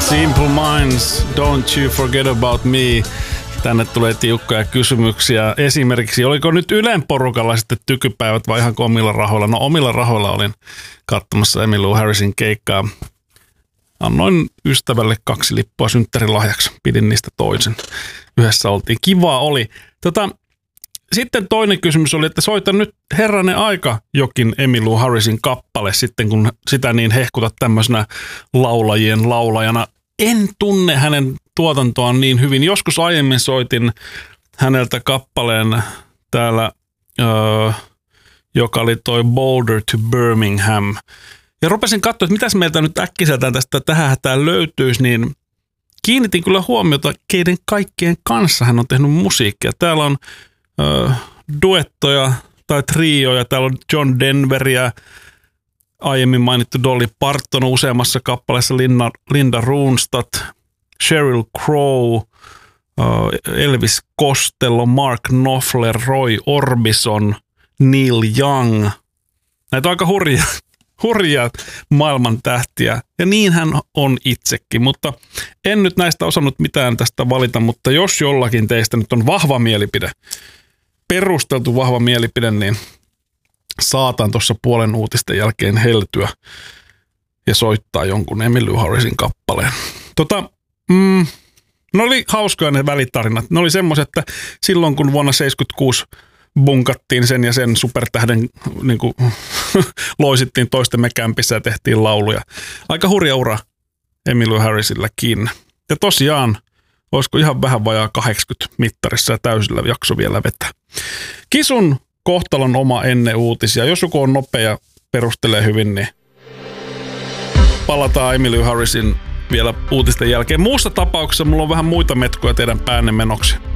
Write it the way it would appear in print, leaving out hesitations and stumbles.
Simple Minds, Don't You Forget About Me. Tänne tulee tiukkoja kysymyksiä. Esimerkiksi, oliko nyt Ylen porukalla sitten tykypäivät vai ihan omilla rahoilla? No omilla rahoilla olin katsomassa Emmylou Harrisin keikkaa. Annoin ystävälle 2 lippua synttärilahjaksi. Pidin niistä toisen. Yhdessä oltiin. Kivaa oli. Sitten toinen kysymys oli, että soita nyt herranen aika jokin Emmylou Harrisin kappale sitten, kun sitä niin hehkutat tämmöisenä laulajien laulajana. En tunne hänen tuotantoaan niin hyvin. Joskus aiemmin soitin häneltä kappaleen täällä, joka oli toi Boulder to Birmingham. Ja rupesin katsoa, että mitäs meiltä nyt äkkiseltään tästä tähän hätään löytyisi, niin kiinnitin kyllä huomiota, keiden kaikkien kanssa hän on tehnyt musiikkia. Täällä on duettoja tai trioja. Täällä on John Denveria, aiemmin mainittu Dolly Parton useammassa kappaleessa, Linda Ronstadt, Sheryl Crow, Elvis Costello, Mark Knopfler, Roy Orbison, Neil Young. Näitä on aika hurjia maailman tähtiä, ja niin hän on itsekin, mutta en nyt näistä osannut mitään tästä valita, mutta jos jollakin teistä nyt on vahva mielipide, perusteltu vahva mielipide, niin saatan tuossa puolen uutisten jälkeen heltyä ja soittaa jonkun Emmylou Harrisin kappaleen. Ne oli hauskoja ne välitarinat. Ne oli semmoiset, että silloin kun vuonna 1976 bunkattiin sen ja sen supertähden niin kuin loisittiin toistemme kämpissä ja tehtiin lauluja. Aika hurja ura Emmylou Harrisilläkin. Ja tosiaan, olisiko ihan vähän vajaa 80 mittarissa ja täysillä jakso vielä vetää. Kisun kohtalon oma ennen uutisia. Jos joku on nopea ja perustelee hyvin, niin palataan Emmylou Harrisin vielä uutisten jälkeen. Muussa tapauksessa mulla on vähän muita metkoja teidän päänne menoksi.